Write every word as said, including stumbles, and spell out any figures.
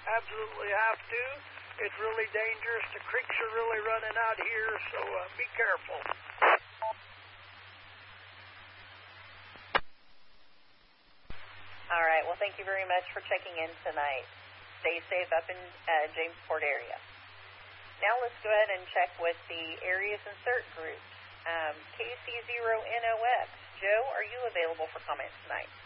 absolutely have to. It's really dangerous. The creeks are really running out here, so uh, be careful. All right. Well, thank you very much for checking in tonight. Stay safe up in uh, Jamesport area. Now let's go ahead and check with the Areas and C E R T groups. Um, K C zero N O X. Joe, are you available for comments tonight?